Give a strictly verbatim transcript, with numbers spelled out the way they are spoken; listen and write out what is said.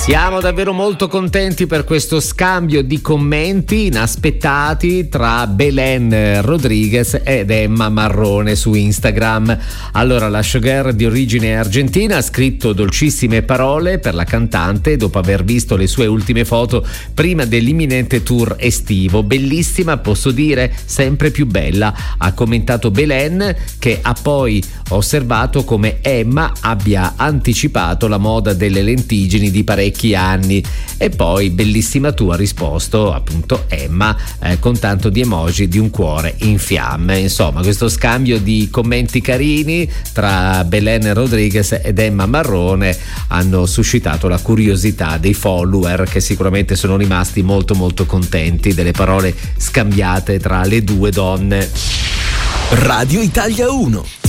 Siamo davvero molto contenti per questo scambio di commenti inaspettati tra Belen Rodriguez ed Emma Marrone su Instagram. Allora, la showgirl di origine argentina ha scritto dolcissime parole per la cantante dopo aver visto le sue ultime foto prima dell'imminente tour estivo. Bellissima, posso dire, sempre più bella, ha commentato Belen, che ha poi osservato come Emma abbia anticipato la moda delle lentiggini di parecchi anni. E poi bellissima tu, ha risposto appunto Emma eh, con tanto di emoji di un cuore in fiamme. Insomma, questo scambio di commenti carini tra Belen Rodriguez ed Emma Marrone hanno suscitato la curiosità dei follower, che sicuramente sono rimasti molto molto contenti delle parole scambiate tra le due donne. Radio Italia uno.